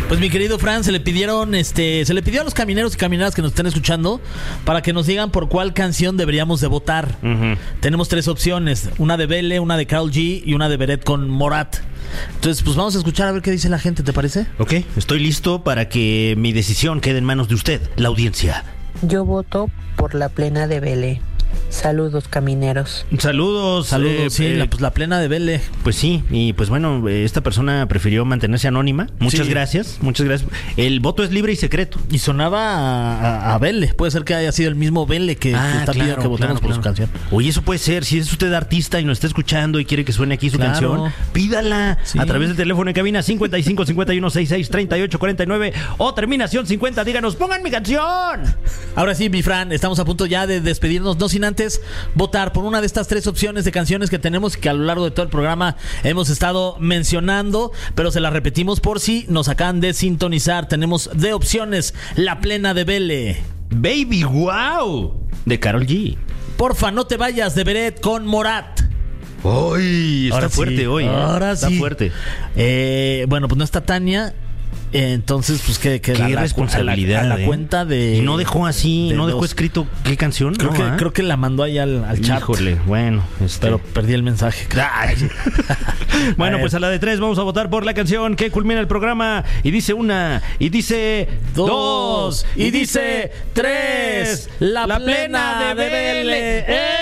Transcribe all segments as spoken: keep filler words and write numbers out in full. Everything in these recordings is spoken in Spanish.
Pues mi querido Fran, se le pidieron, este, se le pidió a los camineros y camineras que nos estén escuchando para que nos digan por cuál canción deberíamos de votar. Uh-huh. Tenemos tres opciones, una de Belle, una de Karol G y una de Beret con Morat. Entonces, pues vamos a escuchar a ver qué dice la gente, ¿te parece? Ok, estoy listo para que mi decisión quede en manos de usted, la audiencia. Yo voto por La Plena de Belle. Saludos, camineros. Saludos. Saludos, eh, sí, eh, la, pues la plena de Belle. Pues sí, y pues bueno, esta persona prefirió mantenerse anónima. Muchas Sí. gracias, muchas gracias. El voto es libre y secreto. Y sonaba a, a Belle. Puede ser que haya sido el mismo Belle que, Ah, que está pidiendo claro, que votemos claro, por claro. su canción. Oye, eso puede ser. Si es usted artista y nos está escuchando y quiere que suene aquí su Claro. canción, pídala Sí. a través del teléfono en cabina cincuenta y cinco, cincuenta y uno, sesenta y seis, treinta y ocho, cuarenta y nueve o terminación cincuenta. Díganos, pongan mi canción. Ahora sí, mi Fran, estamos a punto ya de despedirnos, no sin antes votar por una de estas tres opciones de canciones que tenemos y que a lo largo de todo el programa hemos estado mencionando, pero se las repetimos por si nos acaban de sintonizar. Tenemos de opciones La Plena de Belle, Baby Wow de Karol G. Porfa, no te vayas de Beret con Morat. Uy, está Ahora fuerte sí, hoy. ¿eh? Ahora está sí. fuerte. Eh, bueno, pues no está Tania. eh, Entonces, pues que, que Qué a la- responsabilidad. a la, a la ¿eh? cuenta de. Y no dejó así, de no dejó dos. escrito qué canción. Creo, no, que, ¿eh? creo que la mandó ahí al, al chat. Híjole, bueno, este... Pero perdí el mensaje. Ay. Bueno, A pues a la de tres vamos a votar por la canción que culmina el programa. Y dice una, y dice Dos, dos, y dice tres. La, La plena, plena de de Belle. Belle.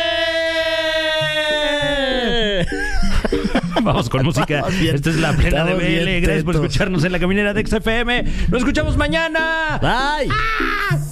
¡Eh! Vamos con música. Estamos bien. Esta es La Plena de Estamos bien Belle. Gracias por tetos. escucharnos en la caminera de X F M. Nos escuchamos mañana. Bye. ¡Ah!